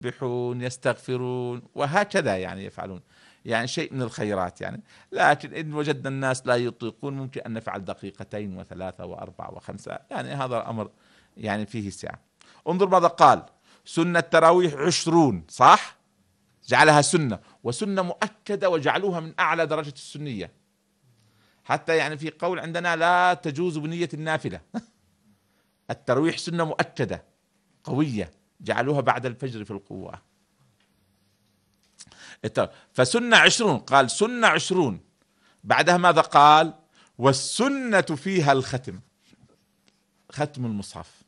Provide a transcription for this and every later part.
يسبحون يستغفرون وهكذا يعني يفعلون، يعني شيء من الخيرات يعني. لكن إن وجدنا الناس لا يطيقون ممكن أن نفعل دقيقتين وثلاثة وأربعة وخمسة، يعني هذا الأمر يعني فيه سعة. انظر ماذا قال: سنة التراويح 20، صح؟ جعلها سنة، وسنة مؤكدة، وجعلوها من أعلى درجة السنية. حتى يعني في قول عندنا لا تجوز بنية النافلة. التراويح سنة مؤكدة قوية، جعلوها بعد الفجر في القوة. فسنة 20، قال سنة 20. بعدها ماذا قال؟ والسنة فيها الختم، ختم المصحف.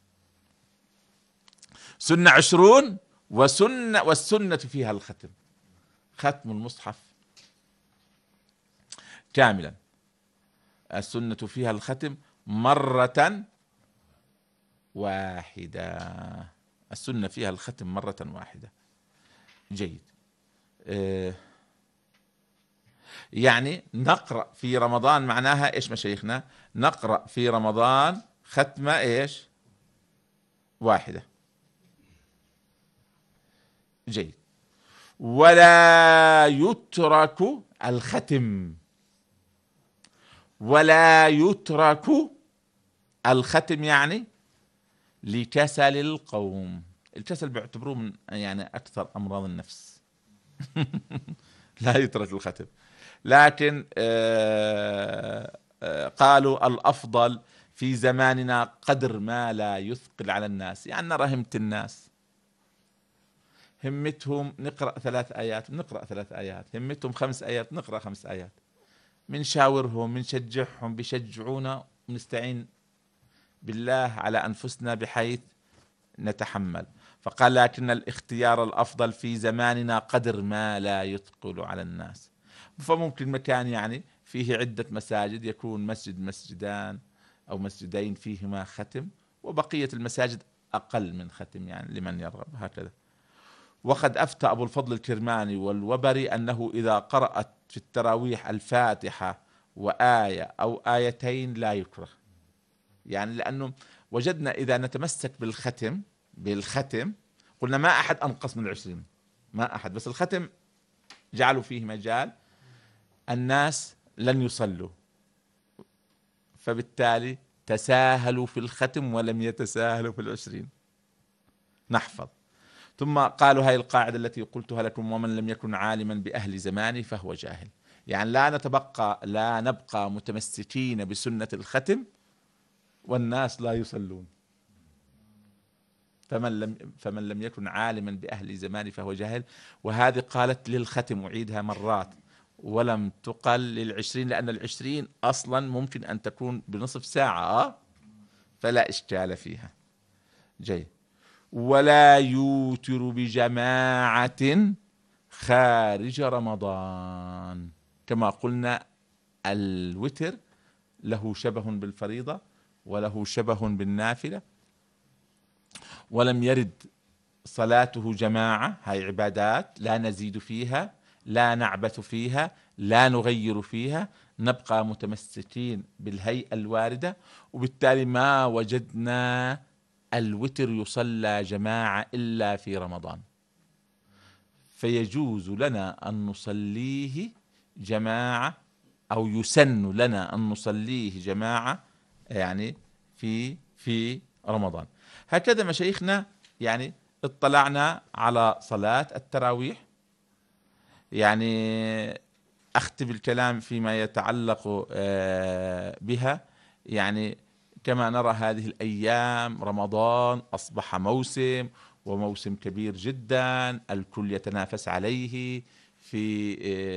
سنة 20 والسنة فيها الختم، ختم المصحف كاملا. السنة فيها الختم مرة واحدة، السنة فيها الختم مرة واحدة. جيد. يعني نقرأ في رمضان معناها إيش مشايخنا؟ نقرأ في رمضان ختمة إيش؟ واحدة. جيد. ولا يترك الختم، ولا يترك الختم يعني لكسل القوم. الكسل بيعتبروه من يعني أكثر أمراض النفس. لا يترك الختم. لكن قالوا الأفضل في زماننا قدر ما لا يثقل على الناس. يعني نرى همة الناس، همتهم نقرأ 3 آيات نقرأ 3 آيات، همتهم 5 آيات نقرأ 5 آيات. منشاورهم، منشجعهم، بيشجعونا، ونستعين بالله على أنفسنا بحيث نتحمل. فقال لكن الاختيار الأفضل في زماننا قدر ما لا يثقل على الناس. فممكن مكان يعني فيه عدة مساجد يكون مسجدان أو مسجدين فيهما ختم، وبقية المساجد أقل من ختم يعني لمن يرغب هكذا. وقد أفتى أبو الفضل الكرماني والوبري أنه إذا قرأت في التراويح الفاتحة وآية أو آيتين لا يكره، يعني لأنه وجدنا إذا نتمسك بالختم قلنا ما أحد أنقص من 20، ما أحد، بس الختم جعلوا فيه مجال الناس لن يصلوا، فبالتالي تساهلوا في الختم ولم يتساهلوا في 20. نحفظ. ثم قالوا هاي القاعدة التي قلتها لكم: ومن لم يكن عالما بأهل زمانه فهو جاهل. يعني لا نبقى متمسكين بسنة الختم والناس لا يصلون. فمن لم يكن عالما بأهل زمانه فهو جاهل. وهذه قالت للختم، أعيدها مرات، ولم تقل لل20، لأن 20 أصلا ممكن أن تكون بنصف ساعة، فلا إشكال فيها. جيد. ولا يوتر بجماعة خارج رمضان. كما قلنا الوتر له شبه بالفريضة وله شبه بالنافلة، ولم يرد صلاته جماعة. هاي عبادات لا نزيد فيها، لا نعبث فيها، لا نغير فيها، نبقى متمسكين بالهيئة الواردة. وبالتالي ما وجدنا الوتر يصلى جماعة إلا في رمضان، فيجوز لنا أن نصليه جماعة، أو يسن لنا أن نصليه جماعة يعني في رمضان. هكذا مشايخنا يعني اطلعنا على صلاة التراويح. يعني أختم الكلام فيما يتعلق بها. يعني كما نرى هذه الأيام رمضان أصبح موسم، وموسم كبير جدا، الكل يتنافس عليه في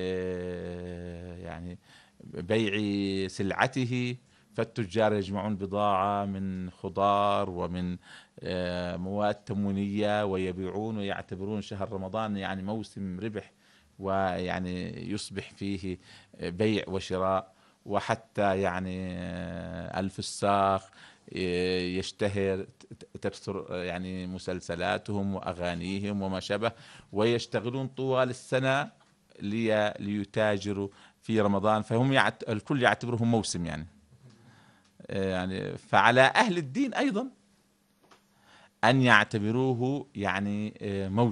يعني بيع سلعته. فالتجار يجمعون بضاعة من خضار ومن مواد تموينية ويبيعون، ويعتبرون شهر رمضان يعني موسم ربح، ويعني يصبح فيه بيع وشراء. وحتى يعني الفساق يشتهر، تكثر يعني مسلسلاتهم وأغانيهم وما شابه، ويشتغلون طوال السنة ليتاجروا في رمضان. فهم الكل يعتبرهم موسم يعني. فعلى أهل الدين أيضا أن يعتبروه يعني موت.